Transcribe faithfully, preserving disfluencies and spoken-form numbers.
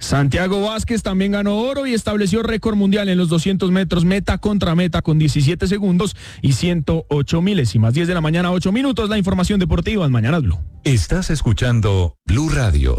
Santiago Vázquez también ganó oro y estableció récord mundial en los doscientos metros meta contra meta con diecisiete segundos y ciento ocho milésimas. diez de la mañana, ocho minutos, la información deportiva en Mañanas Blue. Estás escuchando Blue Radio.